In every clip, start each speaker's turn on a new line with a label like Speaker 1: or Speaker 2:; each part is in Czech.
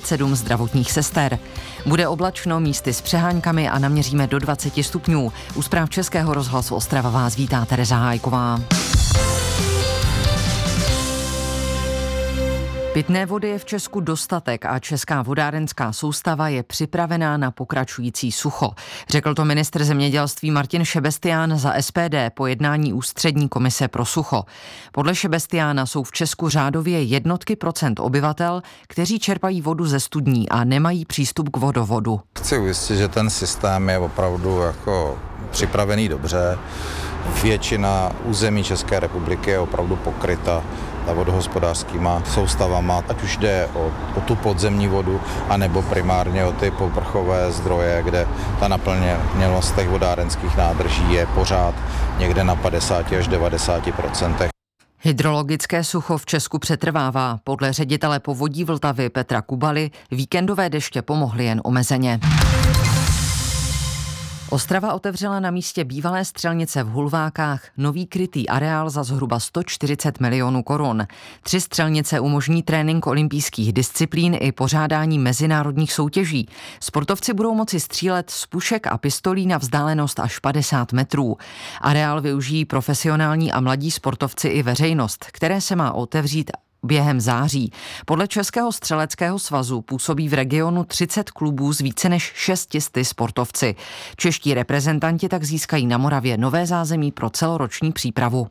Speaker 1: 27 zdravotních sester. Bude oblačno, místy s přeháňkami a naměříme do 20 stupňů. U zpráv Českého rozhlasu Ostrava vás vítá Tereza Hájková. Pitné vody je v Česku dostatek a česká vodárenská soustava je připravená na pokračující sucho. Řekl to ministr zemědělství Martin Šebestián za SPD po jednání Ústřední komise pro sucho. Podle Šebestiána jsou v Česku řádově jednotky procent obyvatel, kteří čerpají vodu ze studní a nemají přístup k vodovodu.
Speaker 2: Chci ujistit, že ten systém je opravdu připravený dobře. Většina území České republiky je opravdu pokryta vodohospodářskýma soustavama, ať už jde o tu podzemní vodu, anebo primárně o ty povrchové zdroje, kde ta naplněnost těch vodárenských nádrží je pořád někde na 50 až 90%.
Speaker 1: Hydrologické sucho v Česku přetrvává. Podle ředitele Povodí Vltavy Petra Kubaly víkendové deště pomohly jen omezeně. Ostrava otevřela na místě bývalé střelnice v Hulvákách nový krytý areál za zhruba 140 milionů korun. 3 střelnice umožní trénink olympijských disciplín i pořádání mezinárodních soutěží. Sportovci budou moci střílet z pušek a pistolí na vzdálenost až 50 metrů. Areál využijí profesionální a mladí sportovci i veřejnost, které se má otevřít během září. Podle Českého střeleckého svazu působí v regionu 30 klubů s více než 600 sportovci. Čeští reprezentanti tak získají na Moravě nové zázemí pro celoroční přípravu.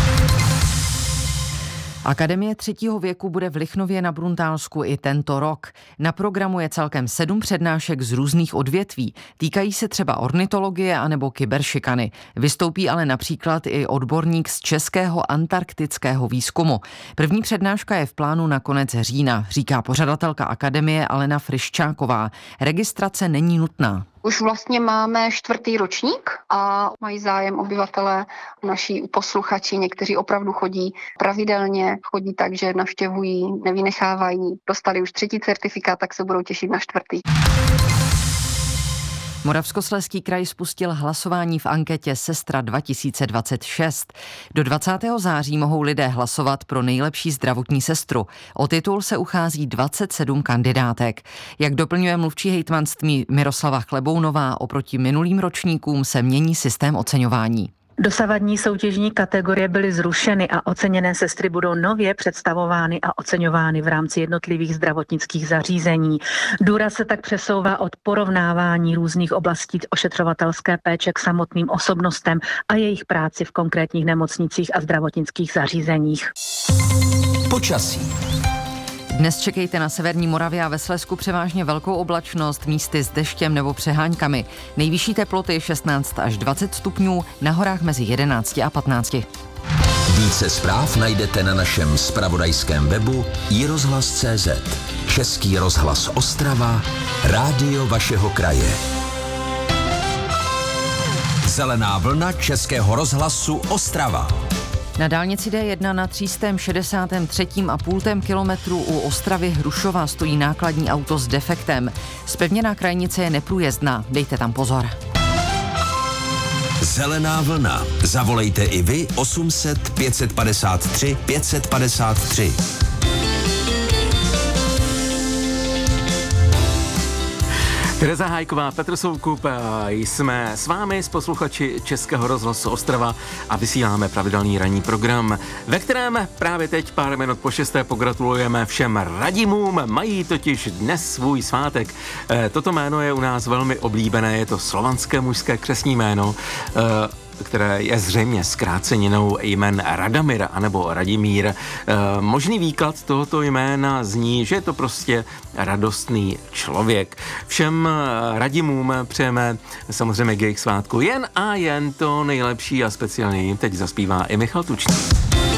Speaker 1: Akademie 3. věku bude v Lichnově na Bruntálsku i tento rok. Na programu je celkem 7 přednášek z různých odvětví. Týkají se třeba ornitologie anebo kyberšikany. Vystoupí ale například i odborník z českého antarktického výzkumu. První přednáška je v plánu na konec října, říká pořadatelka akademie Alena Friščáková. Registrace není nutná.
Speaker 3: Už vlastně máme 4. ročník a mají zájem obyvatelé, naši posluchači, někteří opravdu chodí pravidelně, chodí tak, že navštěvují, nevynechávají. Dostali už 3. certifikát, tak se budou těšit na 4.
Speaker 1: Moravskoslezský kraj spustil hlasování v anketě Sestra 2026. Do 20. září mohou lidé hlasovat pro nejlepší zdravotní sestru. O titul se uchází 27 kandidátek. Jak doplňuje mluvčí hejtmanství Miroslava Chlebounová, oproti minulým ročníkům se mění systém oceňování.
Speaker 4: Dosavadní soutěžní kategorie byly zrušeny a oceněné sestry budou nově představovány a oceňovány v rámci jednotlivých zdravotnických zařízení. Důraz se tak přesouvá od porovnávání různých oblastí ošetřovatelské péče k samotným osobnostem a jejich práci v konkrétních nemocnicích a zdravotnických zařízeních.
Speaker 5: Počasí.
Speaker 1: Dnes čekejte na severní Moravě a ve Slezsku převážně velkou oblačnost, místy s deštěm nebo přeháňkami. Nejvyšší teploty 16 až 20 stupňů, na horách mezi 11 a 15.
Speaker 5: Více zpráv najdete na našem zpravodajském webu iRozhlas.cz. Český rozhlas Ostrava, rádio vašeho kraje. Zelená vlna Českého rozhlasu Ostrava.
Speaker 1: Na dálnici D1 na 363,5 kilometru u Ostravy Hrušova stojí nákladní auto s defektem. Zpevněná krajnice je neprůjezdná, dejte tam pozor.
Speaker 5: Zelená vlna. Zavolejte i vy 800 553 553.
Speaker 6: Tereza Hájková, Petr Soukup, jsme s vámi, s posluchači Českého rozhlasu Ostrava a vysíláme pravidelný ranní program, ve kterém právě teď pár minut po 6. pogratulujeme všem Radimům, mají totiž dnes svůj svátek. Toto jméno je u nás velmi oblíbené, je to slovanské mužské křestní jméno, které je zřejmě zkráceninou jmen Radamir anebo Radimír. Možný výklad tohoto jména zní, že je to prostě radostný člověk. Všem Radimům přejeme samozřejmě k jejich svátku jen a jen to nejlepší a speciálně jim teď zaspívá i Michal Tučný.